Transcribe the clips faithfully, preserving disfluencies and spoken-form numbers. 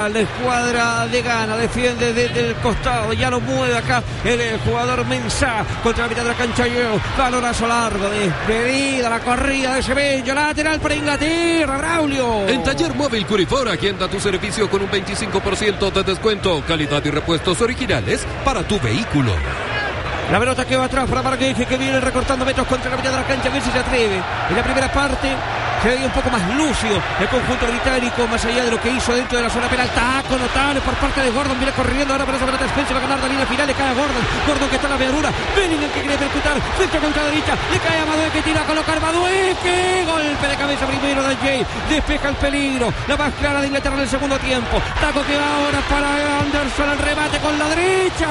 La escuadra de Ghana defiende desde el costado, ya lo mueve acá el, el jugador Mensah contra la mitad de la cancha. Yo, balonazo largo, despedida la corrida de Semenyo, lateral para Inglaterra, Braulio. En Taller Móvil Curifor, agenda tu servicio con un veinticinco por ciento de descuento, calidad y repuestos originales para tu vehículo. La pelota que va atrás para Marguerite, que viene recortando metros contra la mitad de la cancha, a ver si se atreve. En la primera parte se veía un poco más lúcido el conjunto británico, más allá de lo que hizo dentro de la zona penal. Taco notable por parte de Gordon, viene corriendo ahora para esa pelota. Spencer va a ganar la línea final, le cae a Gordon. Gordon que está en la veadura, Bellingham que quiere percutar, centro contra la derecha, le cae a Madueke, que tira a colocar Madueke, golpe de cabeza primero de Jay, despeja el peligro, la más clara de Inglaterra en el segundo tiempo. Taco que va ahora para Anderson, el remate con la derecha,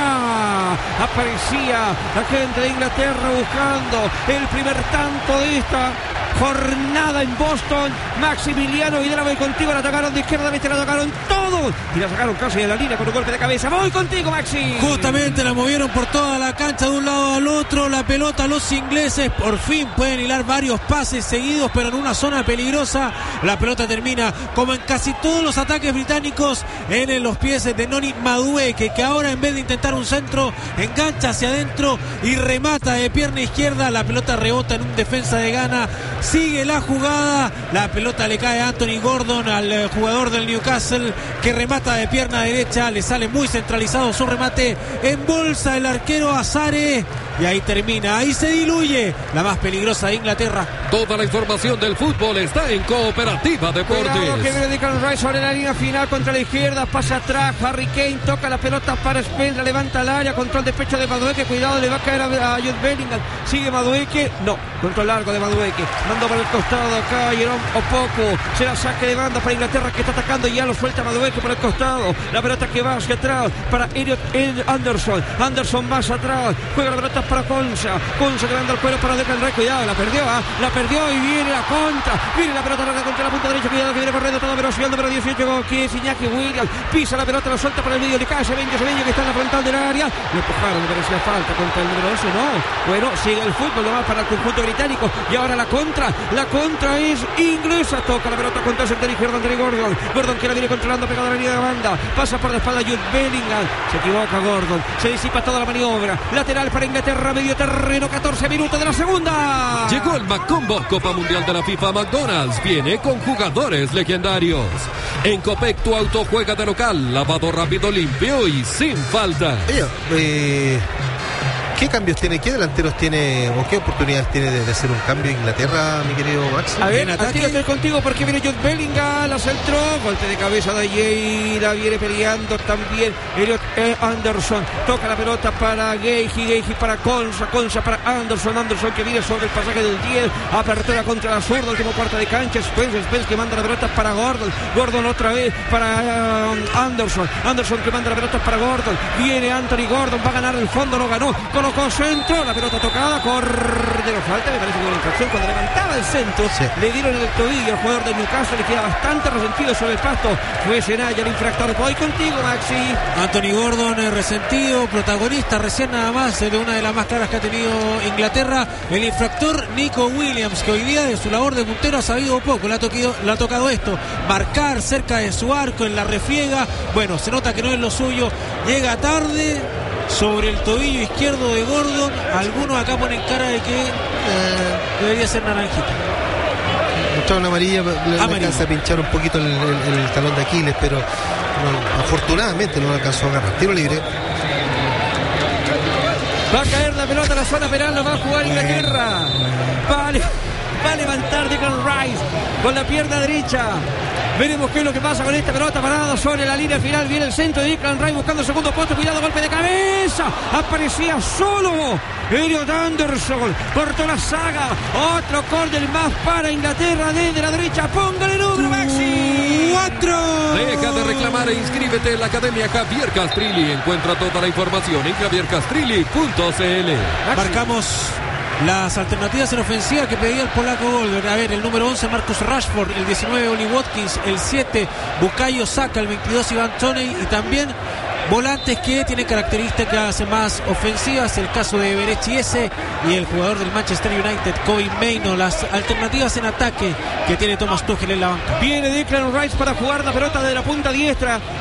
aparecía la gente de Inglaterra buscando el primer tanto de esta jornada en Boston. Maximiliano Videla, voy contigo, la atacaron de izquierda a derecha, la atacaron todos y la sacaron casi de la línea con un golpe de cabeza. Voy contigo, Maxi. Justamente la movieron por toda la cancha de un lado al otro, la pelota. Los ingleses por fin pueden hilar varios pases seguidos, pero en una zona peligrosa. La pelota termina, como en casi todos los ataques británicos, en los pies de Noni Madueke, que ahora en vez de intentar un centro, engancha hacia adentro y remata de pierna izquierda. La pelota rebota en un defensa de Ghana. Sigue la jugada, la pelota le cae a Anthony Gordon, al jugador del Newcastle, que remata de pierna derecha, le sale muy centralizado su remate, en bolsa el arquero Azare, y ahí termina, ahí se diluye la más peligrosa de Inglaterra. Toda la información del fútbol está en Cooperativa Deportes. Cuidado que viene Declan Rice sobre la línea final contra la izquierda, pasa atrás, Harry Kane toca la pelota para Spencer, levanta el área, control de pecho de Madueke, cuidado, le va a caer a, a Jude Bellingham, sigue Madueke, no, control largo de Madueke, mandó para el costado acá, Jerome Opoku, será saque de banda para Inglaterra que está atacando y ya lo suelta Madueke por el costado, la pelota que va hacia atrás para Elliot Anderson, Anderson más atrás, juega la pelota para Konsa, Konsa que manda el cuero para Declan Rice, cuidado, la perdió, ¿eh? la perdió y viene la contra, viene la pelota larga contra la punta derecha, cuidado que viene corriendo todo velocidad, número dieciocho, que es Iñaki Williams, pisa la pelota, la suelta para el medio, le cae Semenyo, Semenyo que está en la frontal del área, le empujaron, me parecía falta contra el número doce, no, bueno, sigue el fútbol, nomás para el conjunto británico, y ahora la contra, la contra es inglesa, toca la pelota contra el sector izquierdo Anthony Gordon, Gordon que la viene controlando pegado a la línea de banda, pasa por la espalda Jude Bellingham, se equivoca Gordon, se disipa toda la maniobra, lateral para Inglaterra, medio terreno, catorce minutos de la segunda. Llegó el McCombo, Copa Mundial de la FIFA McDonald's, viene con jugadores legendarios. En Copec tu auto juega de local, lavado rápido, limpio y sin falta. Oye, eh... ¿qué cambios tiene, qué delanteros tiene o qué oportunidades tiene de, de hacer un cambio Inglaterra, mi querido Max? A ver, aquí estoy contigo porque viene Jude Bellingham, la centró, golpe de cabeza de Jay, la viene peleando también Elliot Anderson, toca la pelota para Gage, Gage para Konsa, Konsa para Anderson, Anderson que viene sobre el pasaje del diez, apertura contra la zurda, último cuarto de cancha, Spence, Spence que manda la pelota para Gordon, Gordon otra vez para um, Anderson, Anderson que manda la pelota para Gordon, viene Anthony Gordon, va a ganar el fondo, no ganó, colocó centro, la pelota tocada, córner, falta, me parece que hubo una infracción cuando levantaba el centro, sí. Le dieron en el tobillo al jugador de Newcastle, le queda bastante resentido sobre el pasto, fue Senaya el infractor. Voy contigo, Maxi. Anthony Gordon eh, resentido, protagonista recién nada más eh, de una de las más claras que ha tenido Inglaterra, el infractor Nico Williams, que hoy día de su labor de puntero ha sabido poco, le ha, toquido, le ha tocado esto, marcar cerca de su arco en la refriega, bueno, se nota que no es lo suyo, llega tarde sobre el tobillo izquierdo de Gordon. Algunos acá ponen cara de que eh, debería ser naranjita. Mostraba una amarilla, le alcanza a pinchar un poquito el, el, el talón de Aquiles, pero no, afortunadamente no lo alcanzó a agarrar. Tiro libre. Va a caer la pelota a la zona penal, lo va a jugar Inglaterra. Vale, va a levantar Declan Rice con la pierna derecha. Veremos qué es lo que pasa con esta pelota parada sobre la línea final. Viene el centro de Declan Rice buscando el segundo puesto. Cuidado, golpe de cabeza. Aparecía solo Elliot Anderson. Cortó la saga. Otro córner más para Inglaterra desde la derecha. Póngale número, Maxi. Cuatro. Deja de reclamar e inscríbete en la Academia Javier Castrilli. Encuentra toda la información en javier castrilli punto c l. Marcamos las alternativas en ofensiva que pedía el polaco Goldberg. A ver, el número once Marcus Rashford, el diecinueve Oli Watkins, el siete Bukayo Saka, el veintidós Ivan Toney, y también volantes que tienen características más ofensivas, el caso de Berechi ese y el jugador del Manchester United Kobe Mainoo. Las alternativas en ataque que tiene Thomas Tuchel en la banca. Viene Declan Rice para jugar la pelota de la punta diestra.